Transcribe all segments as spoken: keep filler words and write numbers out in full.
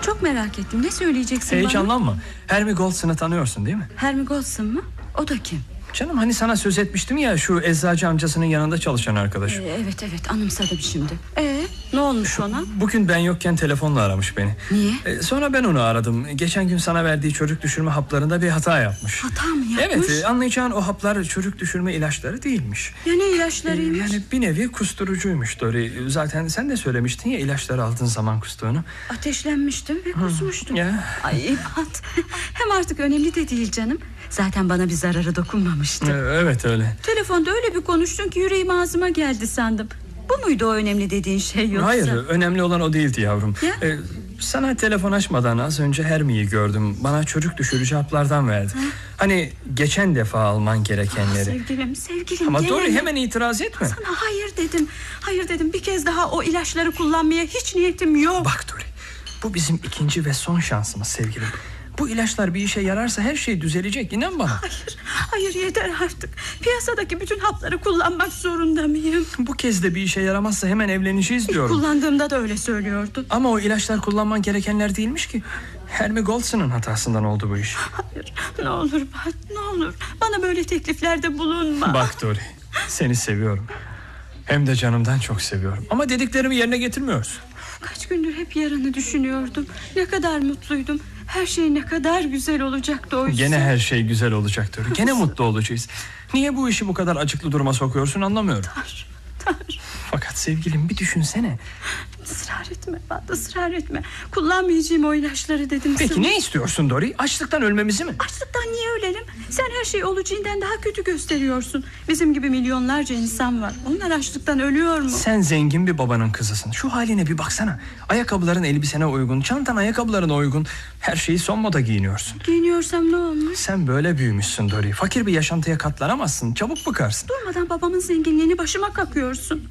Çok merak ettim. Ne söyleyeceksin Heyecanlanma. bana? Hermie Goldson'u tanıyorsun değil mi? Hermie Goldsson mu? O da kim? Canım hani sana söz etmiştim ya, şu eczacı amcasının yanında çalışan arkadaş. Ee, evet evet anımsadım şimdi. Ee, ne olmuş ona? Bugün ben yokken telefonla aramış beni. Niye? Ee, sonra ben onu aradım. Geçen gün sana verdiği çocuk düşürme haplarında bir hata yapmış. Hata mı yapmış? Evet, anlayacağın o haplar çocuk düşürme ilaçları değilmiş. Ya ne ilaçlarıymış? Ee, yani bir nevi kusturucuymuş Dory. Zaten sen de söylemiştin ya ilaçları aldığın zaman kustuğunu. Ateşlenmiştim ve kusmuştum. Ya. Ay İbat. Hem artık önemli de değil canım. Zaten bana bir zararı dokunmamıştı. Ee, evet öyle. Telefonda öyle bir konuştun ki yüreğim ağzıma geldi sandım. Bu muydu o önemli dediğin şey yoksa? Hayır, önemli olan o değildi yavrum. Ee, sana telefon açmadan az önce Hermie'yi gördüm. Bana çocuk düşürücü haplardan verdi. Ha? Hani geçen defa alman gerekenleri. Ah, sevgilim sevgilim. Ama gene Dory mi? hemen itiraz etme. Sana hayır dedim. Hayır dedim, bir kez daha o ilaçları kullanmaya hiç niyetim yok. Bak Dory, bu bizim ikinci ve son şansımız sevgilim. Bu ilaçlar bir işe yararsa her şey düzelecek, inan bana. Hayır, hayır yeter artık. Piyasadaki bütün hapları kullanmak zorunda mıyım? Bu kez de bir işe yaramazsa hemen evleneceğiz diyorum. İlk kullandığımda da öyle söylüyordun. Ama o ilaçlar kullanman gerekenler değilmiş ki. Hermie Goldson'un hatasından oldu bu iş. Hayır, ne olur Bat, ne olur. Bana böyle tekliflerde bulunma. Bak Dory, seni seviyorum. Hem de canımdan çok seviyorum. Ama dediklerimi yerine getirmiyorsun. Kaç gündür hep yarını düşünüyordum. Ne kadar mutluydum. Her şey ne kadar güzel olacaktı oysa. Gene her şey güzel olacaktır. Gene mutlu olacağız. Niye bu işi bu kadar acıklı duruma sokuyorsun anlamıyorum. Tanrım, Tanrım. Fakat sevgilim bir düşünsene. Israr etme Bat, ısrar etme. Kullanmayacağım o ilaçları dedim Peki sana. ne istiyorsun Dory? Açlıktan ölmemizi mi? Açlıktan niye ölelim? Sen her şeyi olacağından daha kötü gösteriyorsun. Bizim gibi milyonlarca insan var. Onlar açlıktan ölüyor mu? Sen zengin bir babanın kızısın. Şu haline bir baksana. Ayakkabıların elbisene uygun, çantan ayakkabılarına uygun. Her şeyi son moda giyiniyorsun. Giyiniyorsam ne olmuş? Sen böyle büyümüşsün Dory. Fakir bir yaşantıya katlanamazsın. Çabuk bıkarsın. Durmadan babamın zenginliğini başıma kakıyorsun.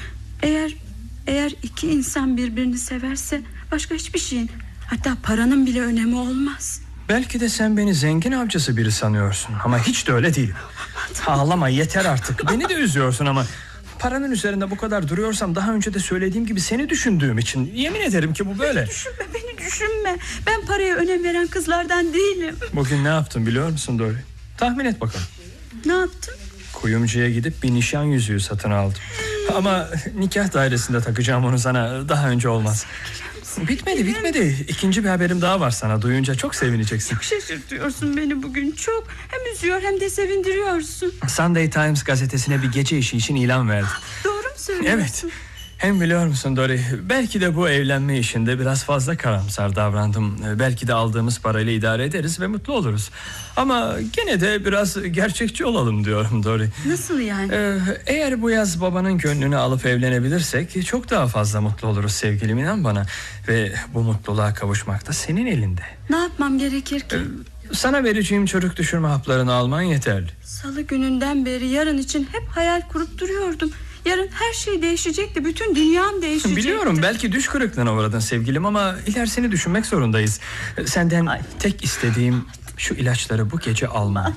Eğer eğer iki insan birbirini severse başka hiçbir şeyin, hatta paranın bile önemi olmaz. Belki de sen beni zengin avcısı biri sanıyorsun. Ama hiç de öyle değilim. Ağlama yeter artık. Beni de üzüyorsun ama paranın üzerinde bu kadar duruyorsam daha önce de söylediğim gibi seni düşündüğüm için. Yemin ederim ki bu böyle. Beni düşünme, beni düşünme. Ben paraya önem veren kızlardan değilim. Bugün ne yaptın biliyor musun Dory? Tahmin et bakalım. Ne yaptın? Kuyumcuya gidip bir nişan yüzüğü satın aldım. Ama nikah dairesinde takacağım onu sana, daha önce olmaz. Bitmedi bitmedi. İkinci bir haberim daha var sana. Duyunca çok sevineceksin. Çok şaşırtıyorsun beni bugün çok. Hem üzüyor hem de sevindiriyorsun. Sunday Times gazetesine bir gece işi için ilan verdim. Doğru mu söylüyorsun? Evet. Hem biliyor musun Dory, belki de bu evlenme işinde biraz fazla karamsar davrandım. Belki de aldığımız parayla idare ederiz ve mutlu oluruz. Ama gene de biraz gerçekçi olalım diyorum Dory. Nasıl yani? Ee, eğer bu yaz babanın gönlünü alıp evlenebilirsek çok daha fazla mutlu oluruz sevgilim, inan bana. Ve bu mutluluğa kavuşmak da senin elinde. Ne yapmam gerekir ki? Ee, sana vereceğim çocuk düşürme haplarını alman yeterli. Salı gününden beri yarın için hep hayal kurup duruyordum. Yarın her şey değişecekti. Bütün dünyam değişecekti. Biliyorum, belki düş kırıklığına uğradın sevgilim ama ilerisini düşünmek zorundayız. Senden Ay. tek istediğim şu ilaçları bu gece alman.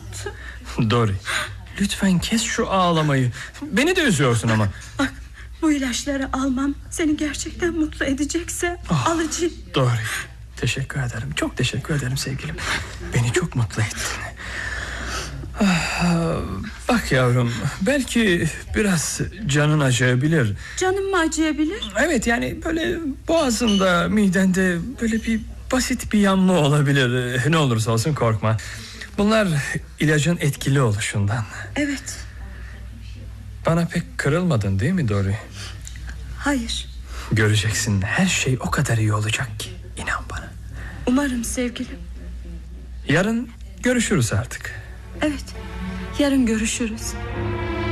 Dory, lütfen kes şu ağlamayı. Beni de üzüyorsun ama. Bak, bu ilaçları almam seni gerçekten mutlu edecekse oh, alıcı. Dory, teşekkür ederim. Çok teşekkür ederim sevgilim. Beni çok mutlu ettin. Ah, bak yavrum, belki biraz canın acıyabilir. Canım mı acıyabilir? Evet, yani böyle boğazında, midende böyle bir basit bir yanma olabilir. Ne olursa olsun korkma. Bunlar ilacın etkili oluşundan. Evet. Bana pek kırılmadın değil mi Dory? Hayır. Göreceksin, her şey o kadar iyi olacak ki, inan bana. Umarım sevgilim. Yarın görüşürüz artık. Evet, yarın görüşürüz.